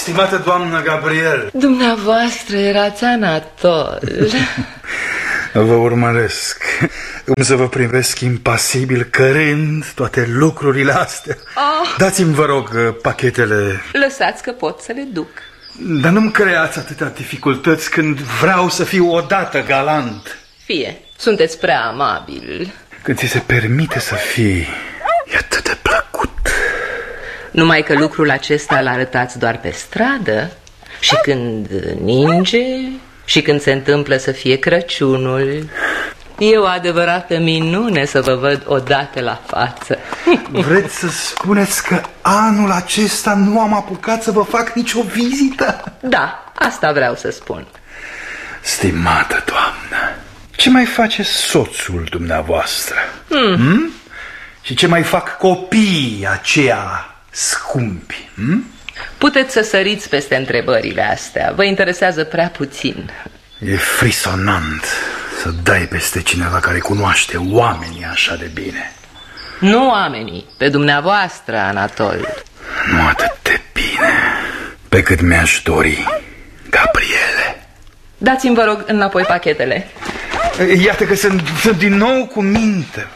Stimată doamnă Gabriel. Dumneavoastră erați Anatol. Vă urmăresc. Îmi să vă privesc impasibil, cărând toate lucrurile astea. Dați-mi, vă rog, pachetele. Lăsați că pot să le duc. Dar nu-mi creați atâtea dificultăți când vreau să fiu odată galant. Fie, sunteți prea amabil. Când ți se permite să fii, e atât de plăcut. Numai că lucrul acesta îl arătați doar pe stradă. Și când ninge, și când se întâmplă să fie Crăciunul. E o adevărată minune să vă văd odată la față. Vreți să spuneți că anul acesta nu am apucat să vă fac nicio vizită? Da, asta vreau să spun. Stimată doamnă, ce mai face soțul dumneavoastră? Și ce mai fac copiii aceia scumpi? Puteți să săriți peste întrebările astea. Vă interesează prea puțin. E frisonant să dai peste cineva care cunoaște oamenii așa de bine. Nu oamenii, pe dumneavoastră, Anatol. Nu atât de bine pe cât mi-aș dori, Gabriele. Dați-mi, vă rog, înapoi pachetele. Iată că sunt din nou cu minte.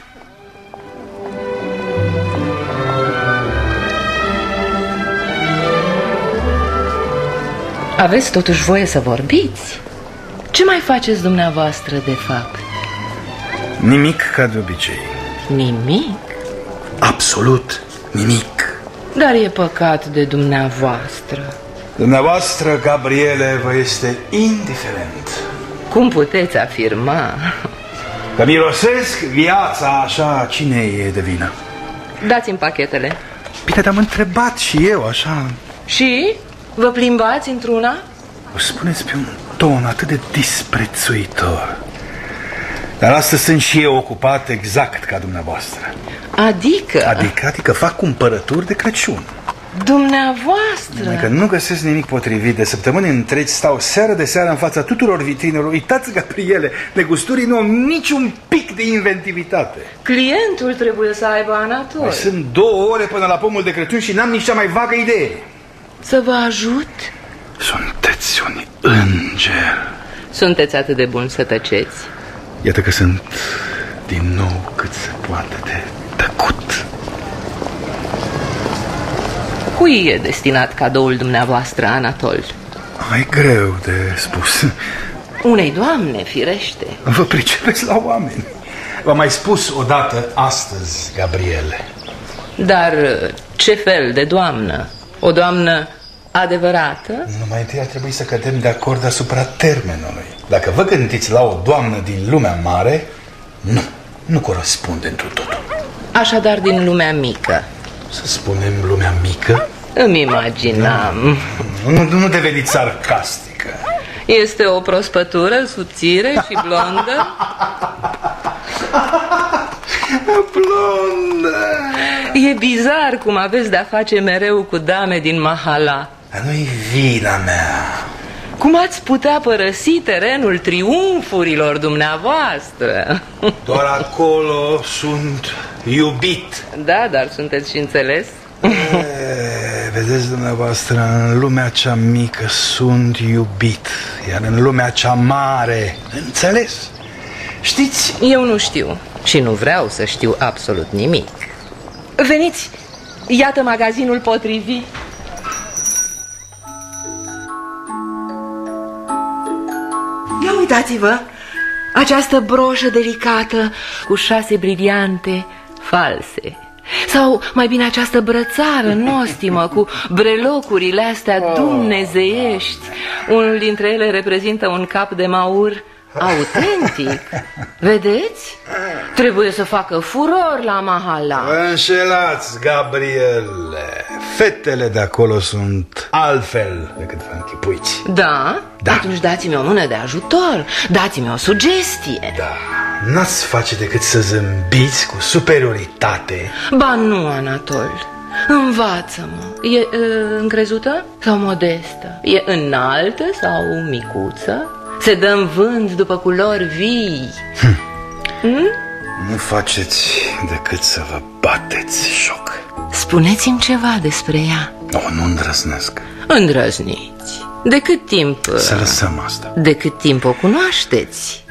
Aveți totuși voie să vorbiți? Ce mai faceți dumneavoastră, de fapt? Nimic, ca de obicei. Nimic? Absolut nimic. Dar e păcat de dumneavoastră. Dumneavoastră, Gabriele, vă este indiferent. Cum puteți afirma? Că mirosesc viața așa, cine e de vină? Dați-mi pachetele. Bine, te-am întrebat și eu așa. Și? Vă plimbați într-una? O spuneți pe un ton atât de disprețuitor. Dar astăzi sunt și eu ocupat exact ca dumneavoastră. Adică fac cumpărături de Crăciun. Dumneavoastră? Numai că nu găsesc nimic potrivit. De săptămâni întregi stau seară de seară în fața tuturor vitrinelor. Uitați, Gabriele, negusturii nu au niciun pic de inventivitate. Clientul trebuie să aibă, Anatol. Mai sunt 2 ore până la pomul de Crăciun și n-am nici cea mai vagă idee. Să vă ajut? Sunteți un înger. Sunteți atât de bun să tăceți. Iată că sunt din nou cât se poate de tăcut. Cui e destinat cadoul dumneavoastră, Anatol? Mai greu de spus. Unei doamne, firește. Vă pricepeți la oameni. V-am mai spus odată astăzi, Gabriele. Dar ce fel de doamnă? O doamnă adevărată? Numai întâi ar trebui să cădem de acord asupra termenului. Dacă vă gândiți la o doamnă din lumea mare, nu corespunde întru totul. Așadar din lumea mică. Să spunem lumea mică? Îmi imaginam. Nu deveniți sarcastică. Este o prospătură subțire și blondă? Blondă! E bizar cum aveți de-a face mereu cu dame din mahala. Dar nu-i vina mea. Cum ați putea părăsi terenul triumfurilor dumneavoastră? Doar acolo sunt iubit. Da, dar sunteți și înțeles? Vedeți, dumneavoastră, în lumea cea mică sunt iubit, iar în lumea cea mare înțeles. Știți? Eu nu știu și nu vreau să știu absolut nimic. Veniți, iată magazinul potrivit. Ia uitați-vă, această broșă delicată cu 6 briliante false. Sau mai bine această brățară nostimă cu brelocurile astea dumnezeiești. Unul dintre ele reprezintă un cap de maur autentic. Vedeți? Trebuie să facă furor la mahala. Vă înșelați, Gabriele. Fetele de acolo sunt altfel decât vă închipuiți. Da? Da. Atunci dați-mi o mână de ajutor. Dați-mi o sugestie. Da, n-ați face decât să zâmbiți cu superioritate. Ba nu, Anatol. Învață-mă. E încrezută sau modestă? E înaltă sau micuță? Se dă în vânt după culori vii. Nu faceți decât să vă bateți joc. Spuneți-mi ceva despre ea. Nu îndrăznesc. Îndrăzniți. De cât timp... Să lăsăm asta. De cât timp o cunoașteți?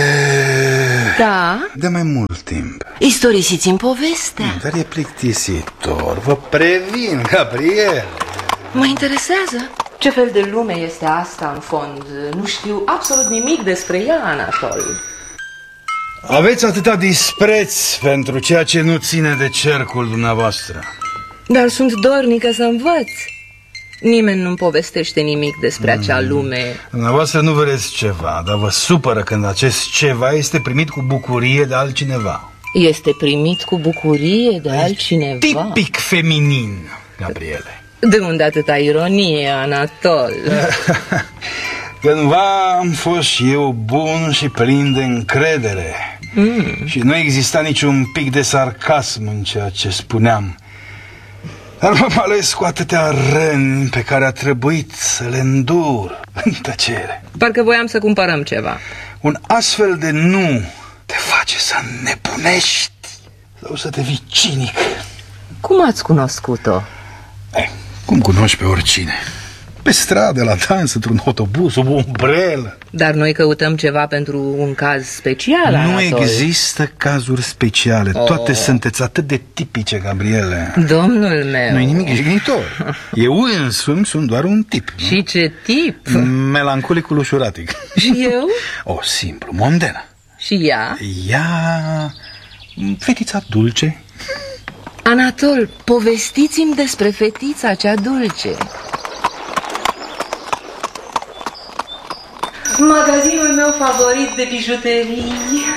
De mai mult timp. Istorisiți-mi povestea. Dar e plictisitor, vă previn, Gabriele. Mă interesează. Ce fel de lume este asta, în fond? Nu știu absolut nimic despre ea, Anatol. Aveți atâta dispreț pentru ceea ce nu ține de cercul dumneavoastră. Dar sunt dornică să învăț. Nimeni nu-mi povestește nimic despre acea lume. Dumneavoastră nu vreți ceva, dar vă supără când acest ceva este primit cu bucurie de altcineva. Este primit cu bucurie de altcineva? Tipic feminin, Gabriele. De unde atâta ironie, Anatol? Cândva am fost și eu bun și plin de încredere. Și nu exista niciun pic de sarcasm în ceea ce spuneam. Dar m-am ales cu atâtea răni pe care a trebuit să le îndur în tăcere. Parcă voiam să cumpărăm ceva. Un astfel de nu te face să nebunești sau să devii cinic. Cum ați cunoscut-o? Cum cunoști pe oricine? Pe stradă, la dans, într-un autobuz, sub o umbrelă. Dar noi căutăm ceva pentru un caz special, Anatol. Nu există cazuri speciale. Toate sunteți atât de tipice, Gabriele. Domnul meu. Nu-i nimic jignitor. Eu însumi sunt doar un tip, nu? Și ce tip? Melancolicul ușuratic. Și eu? Simplu, mondena. Și ea? Ea... fetița dulce. Anatol, povestiți-mi despre fetița cea dulce. Magazinul meu favorit de bijuterii.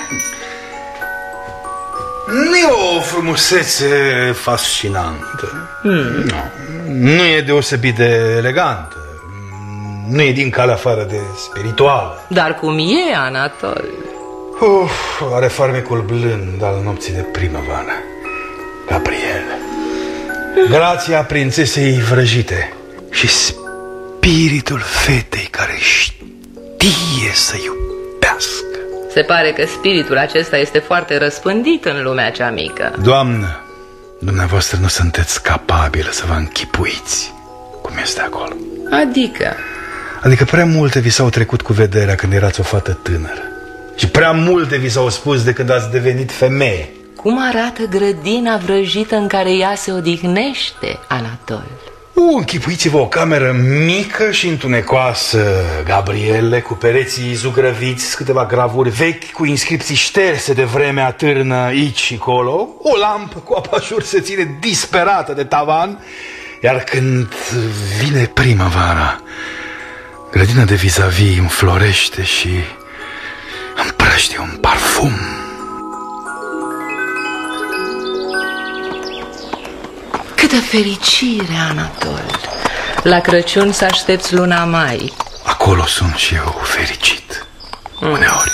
Nu e o frumusețe fascinantă. Nu e deosebit de elegantă. Nu e din calea afară de spirituală. Dar cum e, Anatol? Are farmecul blând al nopții de primăvară. Gabriele, grația prințesei vrăjite și spiritul fetei care știe să iubească. Se pare că spiritul acesta este foarte răspândit în lumea cea mică. Doamnă, dumneavoastră nu sunteți capabilă să vă închipuiți cum este acolo. Adică prea multe vi s-au trecut cu vederea când erați o fată tânără. Și prea multe vi s-au spus de când ați devenit femeie. Cum arată grădina vrăjită în care ea se odihnește, Anatol? Închipuiți-vă o cameră mică și întunecoasă, Gabriele, cu pereții zugrăviți, câteva gravuri vechi cu inscripții șterse de vremea târnă aici și colo, o lampă cu apașuri se ține disperată de tavan, iar când vine primăvara, grădina de vis-a-vis înflorește și împrăștie un parfum. Câtă fericire, Anatol! La Crăciun să aștepți luna mai. Acolo sunt și eu fericit, uneori.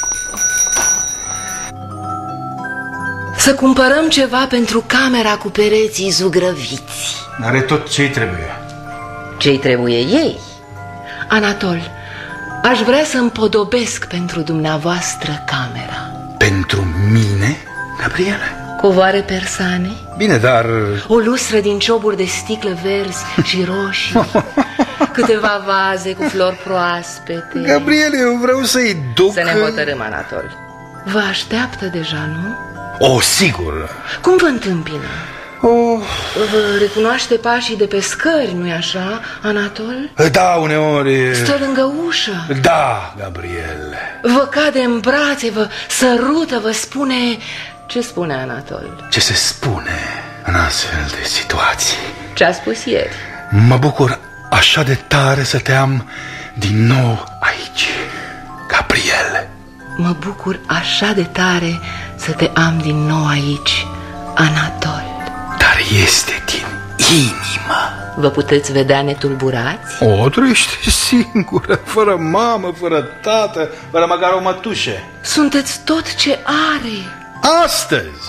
Să cumpărăm ceva pentru camera cu pereții zugrăviți. Are tot ce-i trebuie. Ce-i trebuie ei? Anatol, aș vrea să împodobesc pentru dumneavoastră camera. Pentru mine, Gabriele? Covoare persane. Bine, dar... o lustră din cioburi de sticlă verzi și roșii. Câteva vaze cu flori proaspete. Gabriele, eu vreau să-i duc... Să ne hotărâm, Anatol. Vă așteaptă deja, nu? Sigur. Cum vă întâmpină? Vă recunoaște pașii de pe scări, nu-i așa, Anatol? Da, uneori... Stă lângă ușă. Da, Gabriele. Vă cade în brațe, vă sărută, vă spune... Ce spune, Anatol? Ce se spune în astfel de situații? Ce a spus ieri? Mă bucur așa de tare să te am din nou aici, Gabriele. Mă bucur așa de tare să te am din nou aici, Anatol. Dar este din inimă. Vă puteți vedea netulburați? Trăiește singură, fără mamă, fără tată, fără măcar o mătușe. Sunteți tot ce are. Astăzi.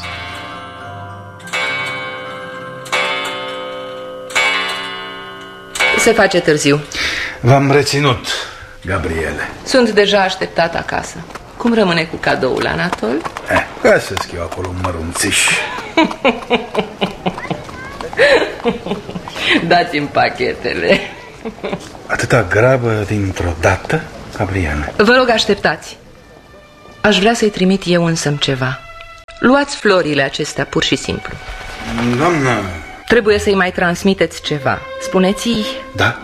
Se face târziu. V-am reținut, Gabriele. Sunt deja așteptat acasă. Cum rămâne cu cadoul, Anatol? Găsesc eu acolo un mărunțiș. Dați-mi pachetele. Atâta grabă dintr-o dată, Gabriela? Vă rog, așteptați. Aș vrea să-i trimit eu însă ceva. Luați florile acestea, pur și simplu. Doamnă... Trebuie să-i mai transmiteți ceva. Spuneți-i... Da?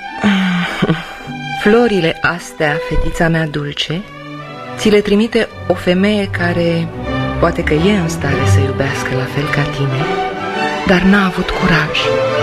Florile astea, fetița mea dulce, ți le trimite o femeie care poate că e în stare să iubească la fel ca tine, dar n-a avut curaj.